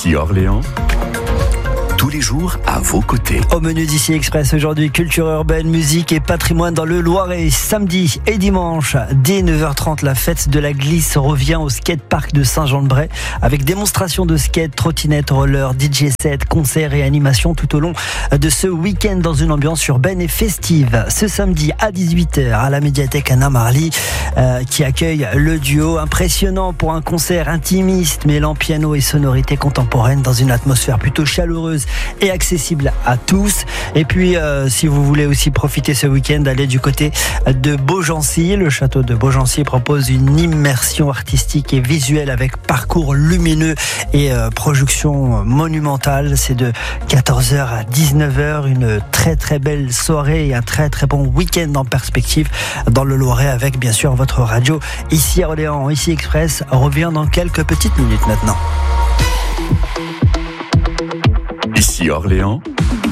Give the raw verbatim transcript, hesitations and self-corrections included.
Ici Orléans, tous les jours à vos côtés. Au menu d'Ici Express aujourd'hui, culture urbaine, musique et patrimoine dans le Loiret. Samedi et dimanche, dès neuf heures trente, la fête de la glisse revient au skatepark de Saint-Jean-de-Bray avec démonstration de skate, trottinette, roller, D J set, concerts et animations tout au long de ce week-end dans une ambiance urbaine et festive. Ce samedi à dix-huit heures à la médiathèque Anna Marly euh, qui accueille le duo impressionnant pour un concert intimiste mêlant piano et sonorité contemporaine dans une atmosphère plutôt chaleureuse et accessible à tous. Et puis euh, si vous voulez aussi profiter ce week-end d'aller du côté de Beaugency, le château de Beaugency propose une immersion artistique et visuelle avec parcours lumineux et euh, projection monumentale. C'est de quatorze heures à dix-neuf heures, une très très belle soirée et un très très bon week-end en perspective dans le Loiret avec bien sûr votre radio Ici Orléans. Ici Express revient dans quelques petites minutes maintenant. Ici Orléans,